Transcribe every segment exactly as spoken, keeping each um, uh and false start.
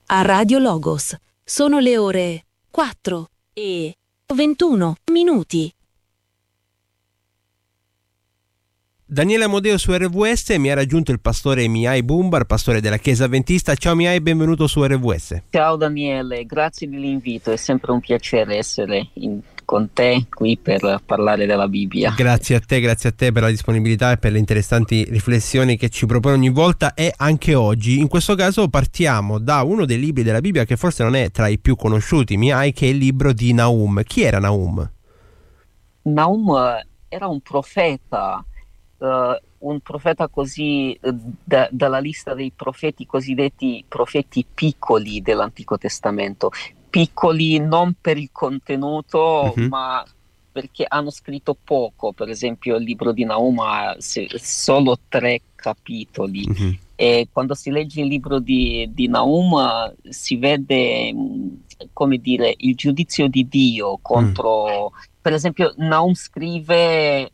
a Radio Logos. Sono le ore quattro e ventuno minuti. Daniele Amodeo su R V S, mi ha raggiunto il pastore Mihai Bumbar, pastore della Chiesa Adventista. Ciao Mihai, benvenuto su R V S. Ciao Daniele, grazie dell'invito, è sempre un piacere essere in, con te qui per parlare della Bibbia. Grazie a te, grazie a te per la disponibilità e per le interessanti riflessioni che ci propone ogni volta e anche oggi. In questo caso partiamo da uno dei libri della Bibbia che forse non è tra i più conosciuti, Mihai, che è il libro di Nahum. Chi era Nahum? Nahum era un profeta. Uh, un profeta così uh, da, dalla lista dei profeti cosiddetti profeti piccoli dell'Antico Testamento, piccoli non per il contenuto uh-huh. ma perché hanno scritto poco. Per esempio il libro di Nahum ha se, solo tre capitoli uh-huh. e quando si legge il libro di, di Nahum uh, si vede come dire il giudizio di Dio contro uh-huh. per esempio Nahum scrive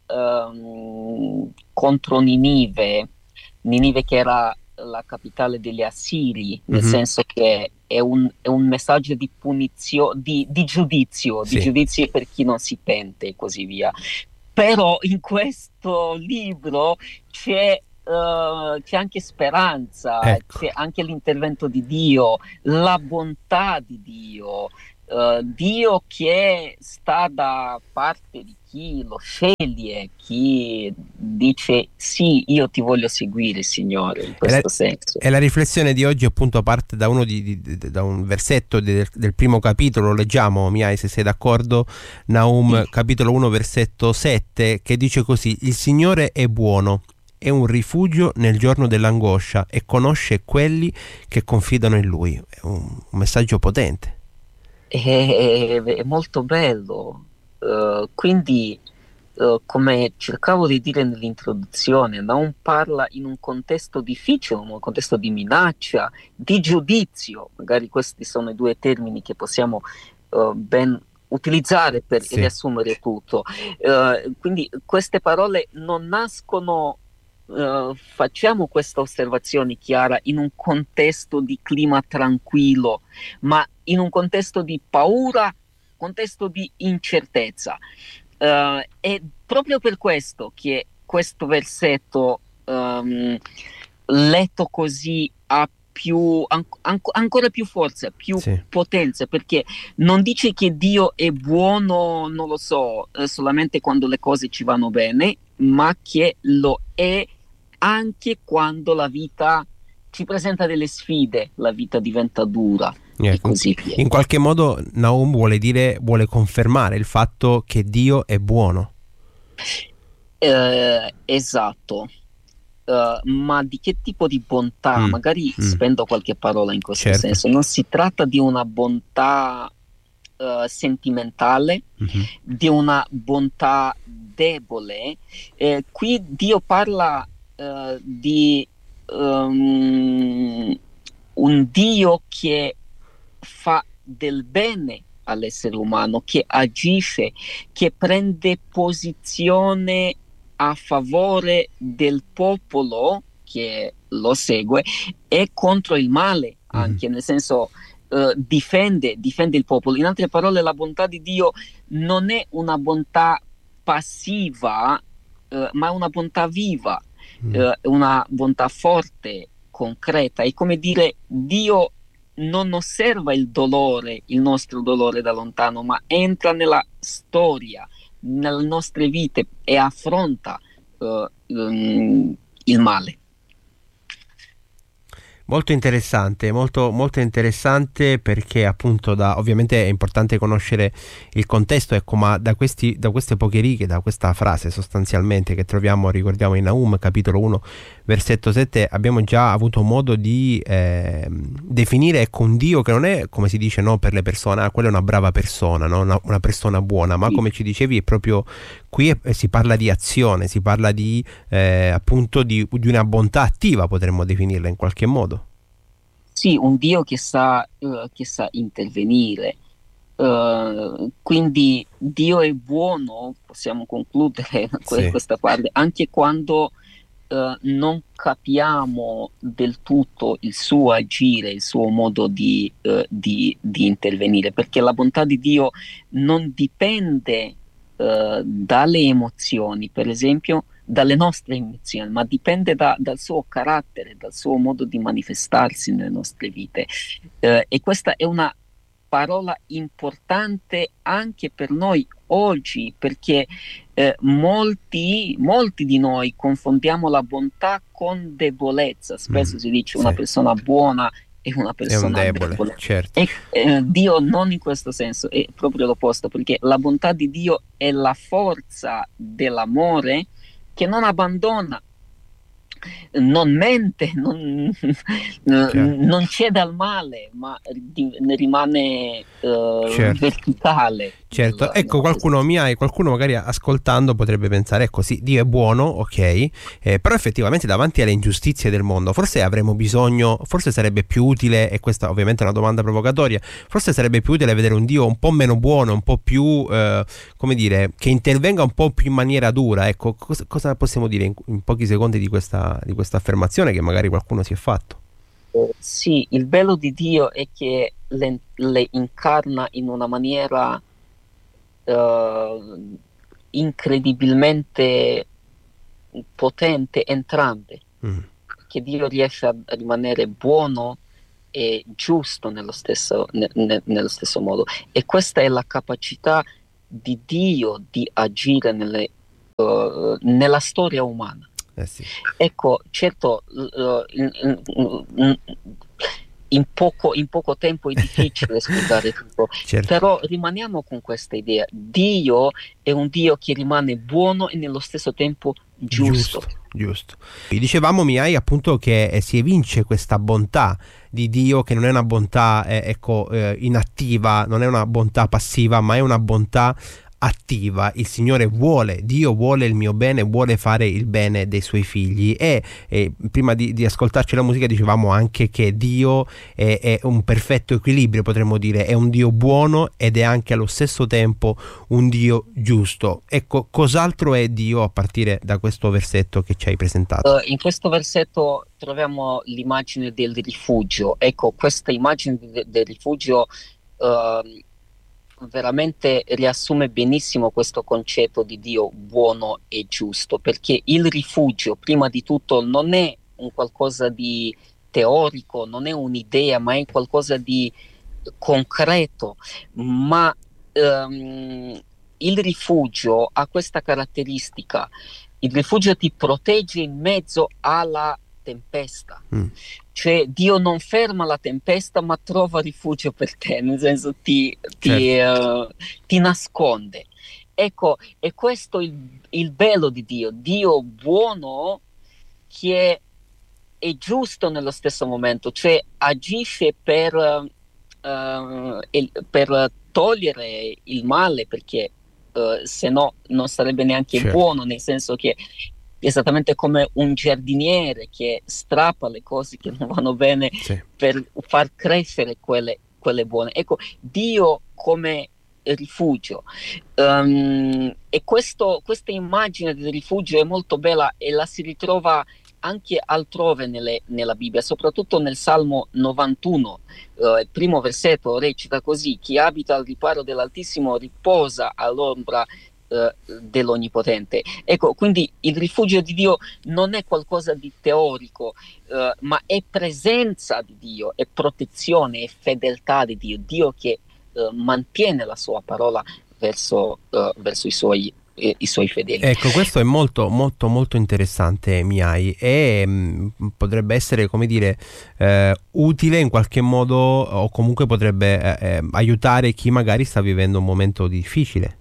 Um, contro Ninive, Ninive che era la capitale degli Assiri, nel mm-hmm. senso che è un, è un messaggio di punizione, di, di giudizio, sì. di giudizio per chi non si pente e così via. Però in questo libro c'è, uh, c'è anche speranza, ecco. C'è anche l'intervento di Dio, la bontà di Dio. Uh, Dio che sta da parte di chi lo sceglie, chi dice sì, io ti voglio seguire, Signore, in questo e la, senso. E la riflessione di oggi appunto parte da uno di, di, di, da un versetto del, del primo capitolo. Lo leggiamo, Mihai, se sei d'accordo. Nahum, sì. capitolo uno, versetto sette, che dice così: il Signore è buono, è un rifugio nel giorno dell'angoscia e conosce quelli che confidano in Lui. È un, un messaggio potente. È, è molto bello, uh, quindi uh, come cercavo di dire nell'introduzione, Nahum parla in un contesto difficile, un contesto di minaccia, di giudizio. Magari questi sono i due termini che possiamo uh, ben utilizzare per sì. riassumere tutto. Uh, quindi queste parole non nascono, uh, facciamo questa osservazione chiara, in un contesto di clima tranquillo, ma in un contesto di paura, contesto di incertezza. Uh, è proprio per questo che questo versetto um, letto così ha più, an- an- ancora più forza, più sì. potenza, perché non dice che Dio è buono, non lo so, eh, solamente quando le cose ci vanno bene, ma che lo è anche quando la vita ci presenta delle sfide, la vita diventa dura. Yeah, così in, in qualche modo Nahum vuole dire, vuole confermare il fatto che Dio è buono. Eh, esatto. Uh, ma di che tipo di bontà? Mm. Magari mm. spendo qualche parola in questo certo. senso. Non si tratta di una bontà uh, sentimentale, mm-hmm. di una bontà debole. Eh, qui Dio parla uh, di um, un Dio che fa del bene all'essere umano, che agisce, che prende posizione a favore del popolo che lo segue e contro il male anche, mm. nel senso uh, difende, difende il popolo. In altre parole, la bontà di Dio non è una bontà passiva, uh, ma una bontà viva, mm. uh, una bontà forte, concreta. È come dire, Dio non osserva il dolore, il nostro dolore da lontano, ma entra nella storia, nelle nostre vite e affronta uh, um, il male. Molto interessante, molto, molto interessante, perché appunto da, ovviamente è importante conoscere il contesto, ecco, ma da, questi, da queste poche righe, da questa frase sostanzialmente che troviamo, ricordiamo in Nahum capitolo uno versetto sette, abbiamo già avuto modo di eh, definire, ecco, un Dio che non è, come si dice, no, per le persone, ah, quella è una brava persona, no? una, una persona buona, ma come ci dicevi è proprio qui è, si parla di azione, si parla di eh, appunto di, di una bontà attiva, potremmo definirla in qualche modo. Sì, un Dio che sa, uh, che sa intervenire. Uh, quindi Dio è buono, possiamo concludere sì. questa parte, anche quando eh, non capiamo del tutto il suo agire, il suo modo di, eh, di- di intervenire, perché la bontà di Dio non dipende eh, dalle emozioni, per esempio, dalle nostre emozioni, ma dipende da- dal suo carattere, dal suo modo di manifestarsi nelle nostre vite. Eh, e questa è una parola importante anche per noi oggi, perché eh, molti, molti di noi confondiamo la bontà con debolezza. Mm, Spesso si dice una sì, persona buona è una è un persona debole, debole. certo. E eh, Dio non in questo senso, è proprio l'opposto, perché la bontà di Dio è la forza dell'amore che non abbandona, non mente, non, Chiaro. non cede al male, ma di- rimane eh, Certo. verticale Certo, nella, ecco, nella qualcuno mi posizione. ha, qualcuno magari ascoltando potrebbe pensare, ecco sì, Dio è buono, ok, eh, però effettivamente davanti alle ingiustizie del mondo forse avremo bisogno, forse sarebbe più utile, e questa ovviamente è una domanda provocatoria, forse sarebbe più utile vedere un Dio un po' meno buono, un po' più, eh, come dire, che intervenga un po' più in maniera dura, ecco, cosa, cosa possiamo dire in, in pochi secondi di questa, di questa affermazione che magari qualcuno si è fatto? Eh, sì, il bello di Dio è che le, le incarna in una maniera eh, incredibilmente potente entrambe, Mm, che Dio riesce a a rimanere buono e giusto nello stesso, ne- ne- nello stesso modo. E questa è la capacità di Dio di agire nelle, eh, nella storia umana. eh sì, Ecco, certo, l- in, in- in poco, in poco tempo è difficile spiegare tutto, certo. però rimaniamo con questa idea. Dio è un Dio che rimane buono e nello stesso tempo giusto. Giusto, giusto. Dicevamo, mi hai appunto che eh, si evince questa bontà di Dio, che non è una bontà eh, ecco, eh, inattiva, non è una bontà passiva, ma è una bontà attiva. Il Signore vuole, Dio vuole il mio bene, vuole fare il bene dei suoi figli. E, e prima di, di ascoltarci la musica dicevamo anche che Dio è, è un perfetto equilibrio, potremmo dire, è un Dio buono ed è anche allo stesso tempo un Dio giusto. Ecco, cos'altro è Dio a partire da questo versetto che ci hai presentato? Eh, in questo versetto troviamo l'immagine del rifugio. Ecco, questa immagine de- del rifugio eh, veramente riassume benissimo questo concetto di Dio buono e giusto, perché il rifugio, prima di tutto, non è un qualcosa di teorico, non è un'idea, ma è qualcosa di concreto. Ma ehm, il rifugio ha questa caratteristica: il rifugio ti protegge in mezzo alla tempesta. Mm, Cioè Dio non ferma la tempesta, ma trova rifugio per te, nel senso ti, ti, certo, eh, ti nasconde. Ecco, e questo è il, il bello di Dio, Dio buono che è giusto nello stesso momento, cioè agisce per, eh, il- per togliere il male, perché eh, se no non sarebbe neanche certo, buono, nel senso che esattamente come un giardiniere che strappa le cose che non vanno bene sì. per far crescere quelle, quelle buone. Ecco, Dio come rifugio. Um, e questo, questa immagine del rifugio è molto bella e la si ritrova anche altrove nelle- nella Bibbia, soprattutto nel Salmo novantuno. Eh, il primo versetto recita così: chi abita al riparo dell'Altissimo riposa all'ombra eh, dell'Onnipotente. Ecco, quindi il rifugio di Dio non è qualcosa di teorico, eh, ma è presenza di Dio, è protezione, è fedeltà di Dio, Dio che eh, mantiene la sua parola verso, eh, verso i suoi, eh, i suoi fedeli. Ecco, questo è molto, molto, molto interessante, Mihai, e mh, potrebbe essere, come dire, eh, utile in qualche modo, o comunque potrebbe eh, eh, aiutare chi magari sta vivendo un momento difficile.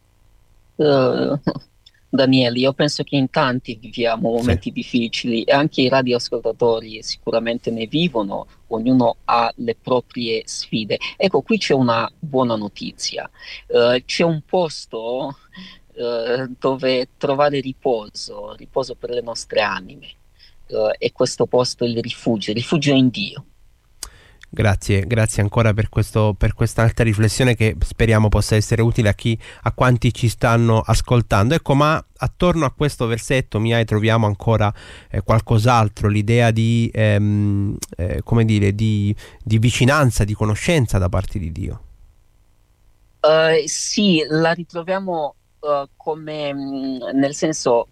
Eh, Daniele, io penso che in tanti viviamo Sì, momenti difficili e anche i radioascoltatori sicuramente ne vivono, ognuno ha le proprie sfide. Ecco, qui c'è una buona notizia. Eh, c'è un posto eh, dove trovare riposo, riposo per le nostre anime. Eh, e questo posto è il rifugio, il rifugio in Dio. Grazie, grazie ancora per questo, per quest'altra riflessione che speriamo possa essere utile a chi, a quanti ci stanno ascoltando. Ecco, ma attorno a questo versetto, Mihai, troviamo ancora eh, qualcos'altro, l'idea di, ehm, eh, come dire, di, di vicinanza, di conoscenza da parte di Dio. Uh, sì, la ritroviamo uh, come, mh, nel senso,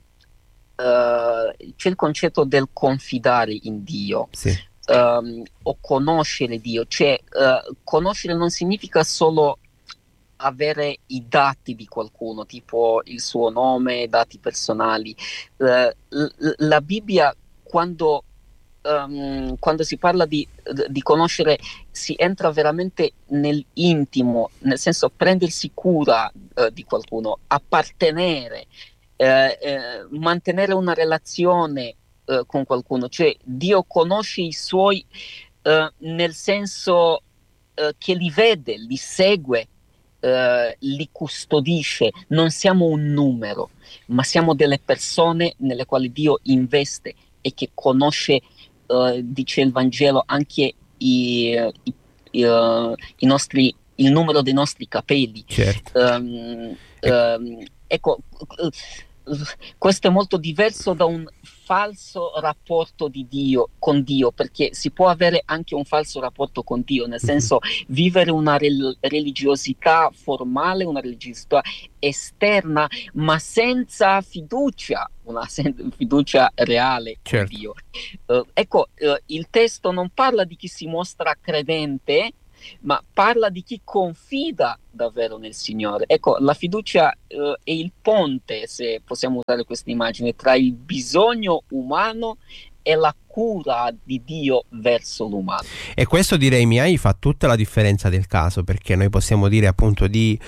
uh, c'è il concetto del confidare in Dio. Sì. Um, o conoscere Dio, cioè uh, conoscere non significa solo avere i dati di qualcuno, tipo il suo nome, dati personali. Uh, l- la Bibbia, quando, um, quando si parla di, di conoscere, si entra veramente nell'intimo, nel senso prendersi cura uh, di qualcuno, appartenere, uh, uh, mantenere una relazione con qualcuno, cioè Dio conosce i suoi uh, nel senso uh, che li vede, li segue, uh, li custodisce. Non siamo un numero, ma siamo delle persone nelle quali Dio investe e che conosce, uh, dice il Vangelo, anche i, i, i, uh, i nostri, il numero dei nostri capelli. Certo. Um, um, ecco, uh, questo è molto diverso da un falso rapporto di Dio con Dio, perché si può avere anche un falso rapporto con Dio, nel senso vivere una rel- religiosità formale, una religiosità esterna, ma senza fiducia, una sen- fiducia reale con Certo. Dio. Uh, ecco, uh, il testo non parla di chi si mostra credente, ma parla di chi confida davvero nel Signore. Ecco, la fiducia uh, è il ponte, se possiamo usare questa immagine, tra il bisogno umano e la cura di Dio verso l'umano. E questo, direi, Mihai, fa tutta la differenza del caso, perché noi possiamo dire appunto di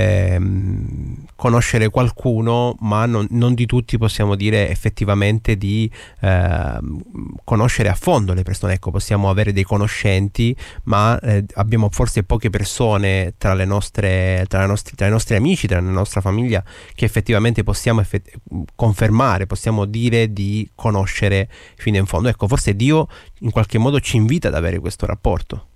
ehm, conoscere qualcuno, ma non, non di tutti possiamo dire effettivamente di ehm, conoscere a fondo le persone. Ecco, possiamo avere dei conoscenti, ma eh, abbiamo forse poche persone tra le nostre, tra, le nostre, tra i nostri amici, tra la nostra famiglia, che effettivamente possiamo effett- confermare, possiamo dire di conoscere fino in fondo. Ecco, forse Dio in qualche modo ci invita ad avere questo rapporto.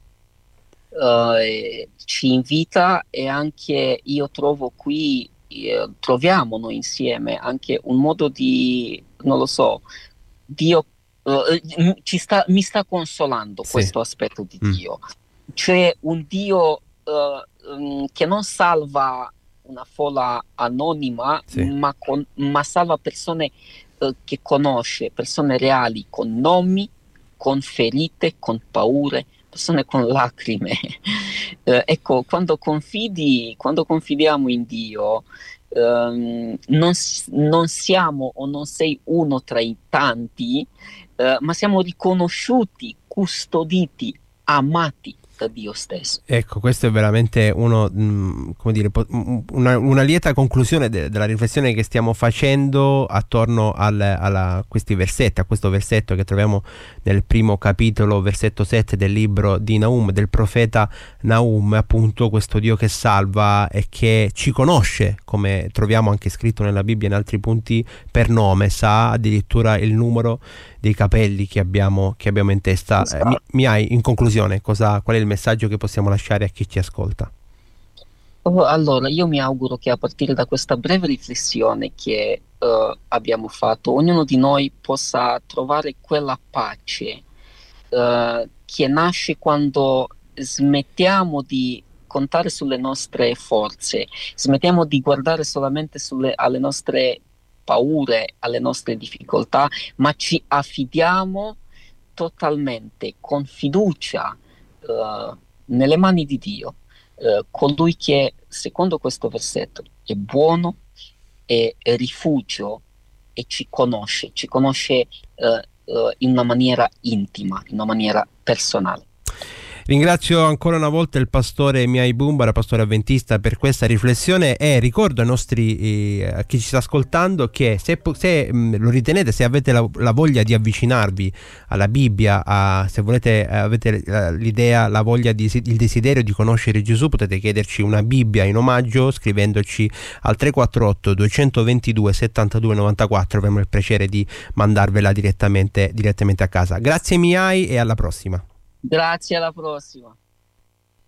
Uh, ci invita, e anche io trovo qui, eh, troviamo noi insieme anche un modo di, non lo so, Dio uh, ci sta, mi sta consolando, sì, questo aspetto di mm. Dio. Cioè un Dio uh, um, che non salva una folla anonima, sì, ma, con, ma salva persone che conosce, persone reali, con nomi, con ferite, con paure, persone con lacrime. Eh, ecco, quando confidi, quando confidiamo in Dio, ehm, non, non siamo o non sei uno tra i tanti, eh, ma siamo riconosciuti, custoditi, amati da Dio stesso. Ecco, questo è veramente uno, mh, come dire, una, una lieta conclusione de- della riflessione che stiamo facendo attorno al, a questi versetti, a questo versetto che troviamo nel primo capitolo, versetto sette del libro di Nahum, del profeta Nahum, appunto questo Dio che salva e che ci conosce, come troviamo anche scritto nella Bibbia in altri punti, per nome, sa addirittura il numero dei capelli che abbiamo, che abbiamo in testa. Eh, mi, mi hai, in conclusione, cosa, qual è il messaggio che possiamo lasciare a chi ci ascolta? Oh, allora, io mi auguro che a partire da questa breve riflessione che uh, abbiamo fatto, ognuno di noi possa trovare quella pace uh, che nasce quando smettiamo di contare sulle nostre forze, smettiamo di guardare solamente sulle, alle nostre paure, alle nostre difficoltà, ma ci affidiamo totalmente, con fiducia, uh, nelle mani di Dio, uh, colui che, secondo questo versetto, è buono, è, è rifugio e ci conosce, ci conosce uh, uh, in una maniera intima, in una maniera personale. Ringrazio ancora una volta il pastore Mihai Bumbara, pastore avventista, per questa riflessione, e ricordo ai nostri, eh, a chi ci sta ascoltando, che se, se mh, lo ritenete, se avete la, la voglia di avvicinarvi alla Bibbia, a, se volete, avete uh, l'idea, la voglia, di, il desiderio di conoscere Gesù, potete chiederci una Bibbia in omaggio scrivendoci al tre quattro otto due due settantadue novantaquattro. Avremo il piacere di mandarvela direttamente, direttamente a casa. Grazie Mihai e alla prossima. Grazie, alla prossima.